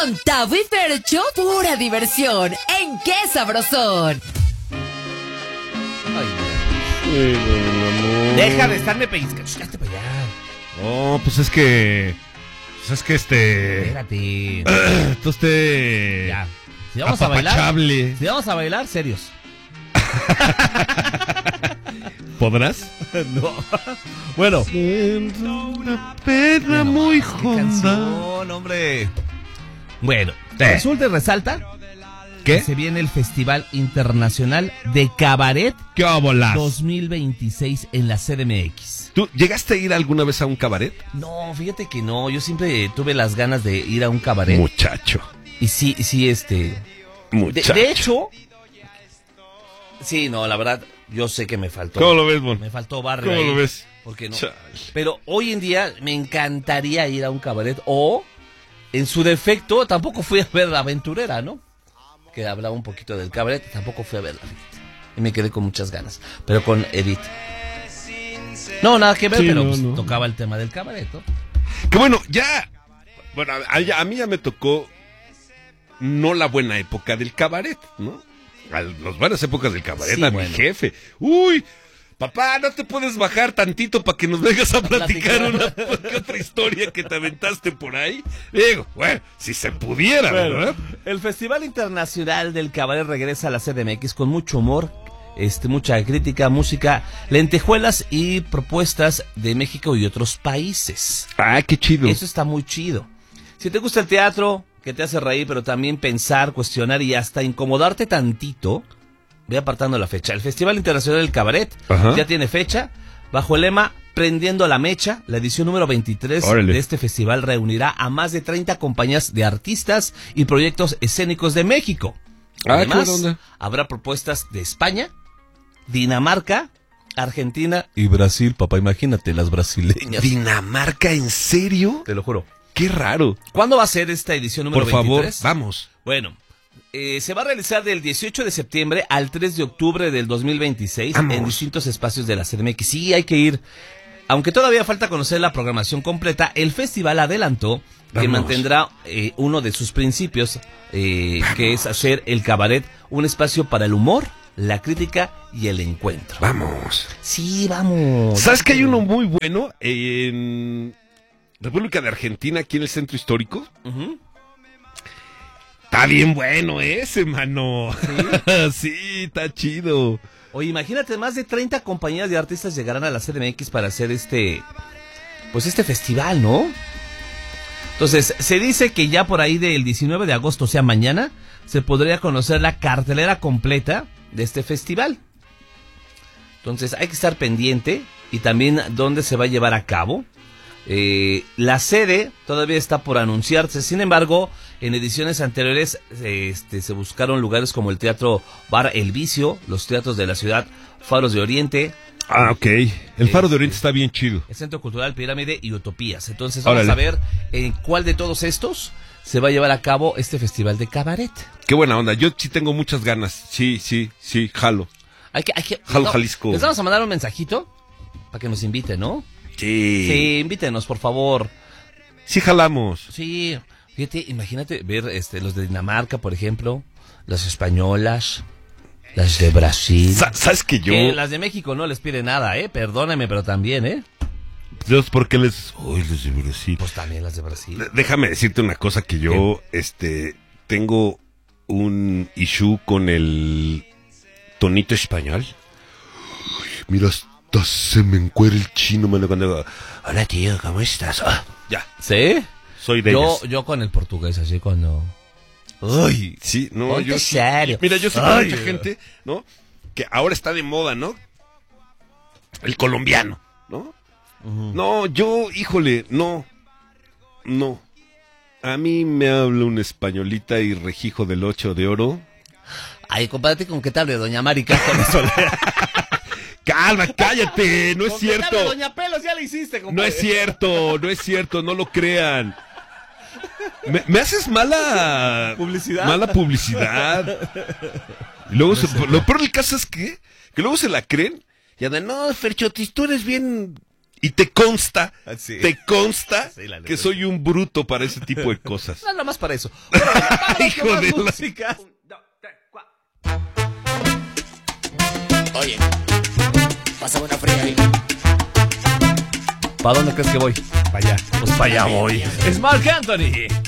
Con Tavo y Fercho, pura diversión. ¿En qué sabrosón? Deja de estarme pellizcando. Hazte para allá. No, pues es que Espérate. tú Ya. Si vamos a bailar. apapachable. Si vamos a bailar, serios. ¿Podrás? No. Bueno. Una pena muy honda. Canción, hombre. Bueno, resulta y resalta ¿Qué? que se viene el Festival Internacional de Cabaret ¿Qué óbolas? 2026 en la CDMX. ¿Tú llegaste a ir alguna vez a un cabaret? No, fíjate que no. Yo siempre tuve las ganas de ir a un cabaret. Muchacho. Y sí, Muchacho. De hecho, sí, no, la verdad, yo sé que me faltó. ¿Cómo lo ves, Mon? Me faltó barrio. ¿Cómo ahí, lo ves? porque no. Chale. Pero hoy en día me encantaría ir a un cabaret o, en su defecto, tampoco fui a ver La Aventurera, ¿no? Que hablaba un poquito del cabaret, tampoco fui a verla. Y me quedé con muchas ganas. Pero con Edith. No, nada que ver, Sí, pero no, pues, no. tocaba el tema del cabaret, ¿no? Que bueno, ya. Bueno, a mí ya me tocó no la buena época del cabaret, ¿no? Las buenas épocas del cabaret, Sí, a bueno. mi jefe. Uy, papá, ¿no te puedes bajar tantito para que nos vengas a platicar una que otra historia que te aventaste por ahí? Digo, bueno, si se pudiera, ¿verdad? El Festival Internacional del Cabaret regresa a la CDMX con mucho humor, mucha crítica, música, lentejuelas y propuestas de México y otros países. Ah, qué chido. Eso está muy chido. Si te gusta el teatro, que te hace reír, pero también pensar, cuestionar y hasta incomodarte tantito, ve apartando la fecha. El Festival Internacional del Cabaret Ajá. ya tiene fecha, bajo el lema Prendiendo la Mecha. La edición número 23 Órale. de este festival reunirá a más de 30 compañías de artistas y proyectos escénicos de México. Ah, Además, qué buena onda. habrá propuestas de España, Dinamarca, Argentina y Brasil. Papá, imagínate las brasileñas. ¿Dinamarca, en serio? Te lo juro. Qué raro. ¿Cuándo va a ser esta edición número Por favor, 23? vamos. Bueno, se va a realizar del 18 de septiembre al 3 de octubre del 2026 Vamos. en distintos espacios de la CDMX. Sí, hay que ir. Aunque todavía falta conocer la programación completa, el festival adelantó que Vamos. mantendrá uno de sus principios, que es hacer el cabaret un espacio para el humor, la crítica y el encuentro. Vamos. Sí, vamos. ¿Sabes que hay uno muy bueno en República de Argentina, aquí en el centro histórico? Ujú. Está bien bueno ese, mano. ¿Sí? Sí, está chido. Oye, imagínate, más de 30 compañías de artistas llegarán a la CDMX para hacer este festival, ¿no? Entonces, se dice que ya por ahí del 19 de agosto, o sea, mañana, se podría conocer la cartelera completa de este festival. Entonces, hay que estar pendiente y también dónde se va a llevar a cabo. La sede todavía está por anunciarse, sin embargo, en ediciones anteriores se buscaron lugares como el Teatro Bar El Vicio, los teatros de la ciudad, Faros de Oriente, Ah, ok. El Faro de Oriente está bien chido. el Centro Cultural Pirámide y Utopías. Entonces vamos Órale. a ver en cuál de todos estos se va a llevar a cabo este festival de cabaret. Qué buena onda. Yo sí tengo muchas ganas. Sí, jalo. Hay que Jalo, Jalisco. Les vamos a mandar un mensajito para que nos inviten, ¿no? Sí. Sí, invítenos, por favor. Sí jalamos. Sí, fíjate, imagínate ver los de Dinamarca, por ejemplo, las españolas, las de Brasil. ¿Sabes que yo? Que las de México no les pide nada, perdóname, pero también, Dios, porque les... Uy, los de Brasil. pues también las de Brasil. Déjame decirte una cosa que yo, tengo un issue con el tonito español. Uy, mira, hasta se me encuera el chino, mano, cuando digo, hola tío, ¿cómo estás? Ah, ya, ¿Sí? soy de ellos. Yo con el portugués, así cuando... Uy, Sí, no, ponte yo sí. serio. Mira, yo sé que Ay, mucha gente, ¿no? Que ahora está de moda, ¿no? El colombiano, ¿no? No, yo, híjole, no. A mí me habla una españolita y rejijo del 8 de oro. Ay, compárate con qué tal de Doña Marica con eso. Calma, cállate, no es ¿Con qué tal de cierto. Doña Pelos ya le hiciste, compadre? No es cierto, no lo crean. Me haces mala ¿Publicidad? Mala publicidad. Y luego lo peor del caso es que luego se la creen y andan, no, Ferchotis, tú eres bien. Y te consta Sí, la neta, que soy un bruto para ese tipo de cosas. No, nada más para eso. Bueno, vámonos Hijo con más de la- música. Oye, pásame una fría ahí. ¿Para dónde crees que voy? Vaya. Pues para allá voy. Es Marc Anthony.